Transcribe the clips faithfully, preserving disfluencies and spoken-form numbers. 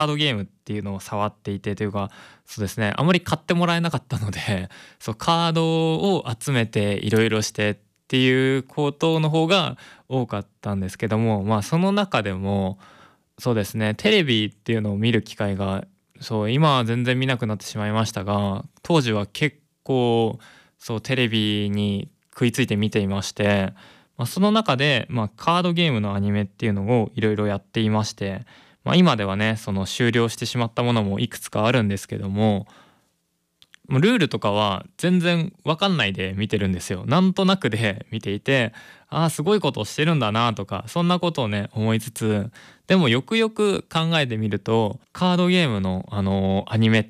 カードゲームっていうのを触っていてというか、そうですね、あまり買ってもらえなかったので、そうカードを集めていろいろしてっていうことの方が多かったんですけども、まあその中でもそうですね、テレビっていうのを見る機会が、そう、今は全然見なくなってしまいましたが、当時は結構、そうテレビに食いついて見ていまして、まあ、その中で、まあ、カードゲームのアニメっていうのをいろいろやっていまして、まあ、今ではね、その終了してしまったものもいくつかあるんですけども、もうルールとかは全然わかんないで見てるんですよ。なんとなくで見ていて、ああ、すごいことをしてるんだなとか、そんなことをね、思いつつ、でもよくよく考えてみると、カードゲームの、あのーアニメって、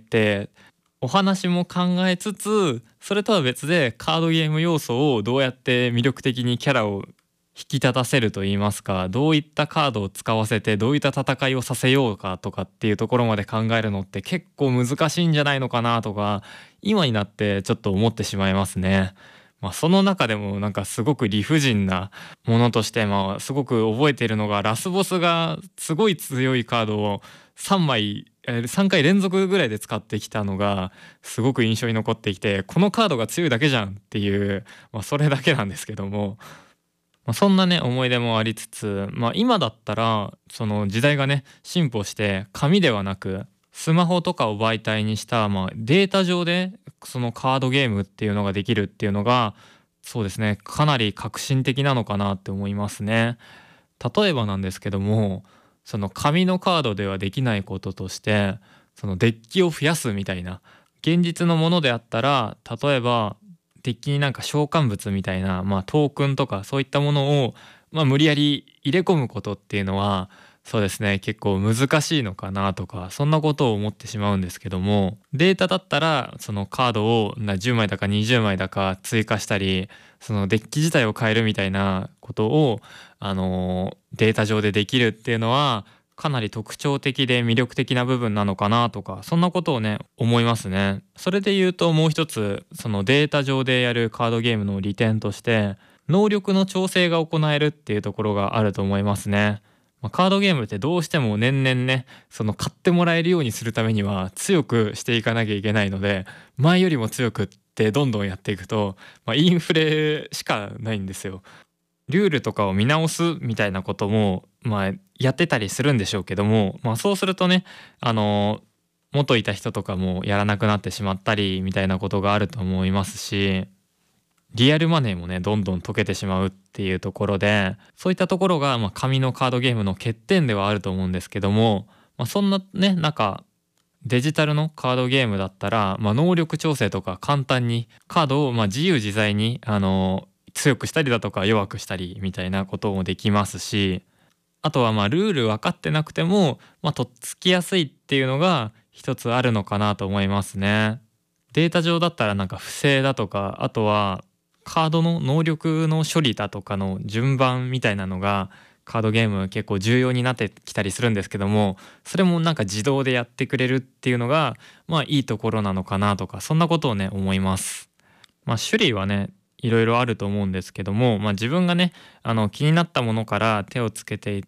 お話も考えつつ、それとは別でカードゲーム要素をどうやって魅力的にキャラを引き立たせると言いますか、どういったカードを使わせてどういった戦いをさせようかとかっていうところまで考えるのって結構難しいんじゃないのかなとか、今になってちょっと思ってしまいますね。まあ、その中でもなんかすごく理不尽なものとして、まあ、すごく覚えているのがラスボスがすごい強いカードをさんまい、えーさんかい連続ぐらいで使ってきたのがすごく印象に残ってきて、このカードが強いだけじゃんっていう、まあ、それだけなんですけども、まあ、そんなね思い出もありつつ、まあ、今だったらその時代がね進歩して紙ではなくスマホとかを媒体にした、まあ、データ上でそのカードゲームっていうのができるっていうのがそうですねかなり革新的なのかなって思いますね。例えばなんですけども、その紙のカードではできないこととしてそのデッキを増やすみたいな、現実のものであったら例えばデッキになんか召喚物みたいな、まあ、トークンとかそういったものを、まあ、無理やり入れ込むことっていうのはそうですね結構難しいのかなとかそんなことを思ってしまうんですけども、データだったらそのカードをなじゅうまいだかにじゅうまいだか追加したり、そのデッキ自体を変えるみたいなことを、あのーデータ上でできるっていうのはかなり特徴的で魅力的な部分なのかなとか、そんなことをね思いますね。それで言うともう一つ、そのデータ上でやるカードゲームの利点として能力の調整が行えるっていうところがあると思いますね。まあ、カードゲームってどうしても年々ねその買ってもらえるようにするためには強くしていかなきゃいけないので、前よりも強くってどんどんやっていくと、まあ、インフレしかないんですよ。ルールとかを見直すみたいなことも、まあ、やってたりするんでしょうけども、まあ、そうするとね、あの元いた人とかもやらなくなってしまったりみたいなことがあると思いますし、リアルマネーもねどんどん溶けてしまうっていうところで、そういったところが、まあ、紙のカードゲームの欠点ではあると思うんですけども、まあ、そんなねなんかデジタルのカードゲームだったら、まあ、能力調整とか簡単にカードをまあ自由自在にあの強くしたりだとか弱くしたりみたいなこともできますし、あとはまあルール分かってなくても、まあ、とっつきやすいっていうのが一つあるのかなと思いますね。データ上だったらなんか不正だとか、あとはカードの能力の処理だとかの順番みたいなのがカードゲーム結構重要になってきたりするんですけども、それもなんか自動でやってくれるっていうのがまあいいところなのかなとか、そんなことをね思います。まあ種類はねいろいろあると思うんですけども、まあ、自分がねあの気になったものから手をつけていって、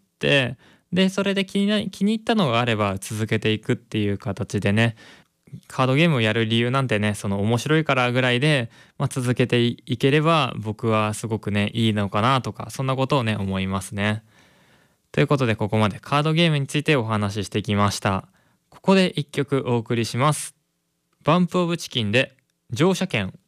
でそれで気にな気に入ったのがあれば続けていくっていう形でね、カードゲームをやる理由なんてねその面白いからぐらいで、まあ、続けていければ僕はすごくねいいのかなとか、そんなことをね思いますね。ということでここまでカードゲームについてお話ししてきました。ここで一曲お送りします。バンプオブチキンで乗車券。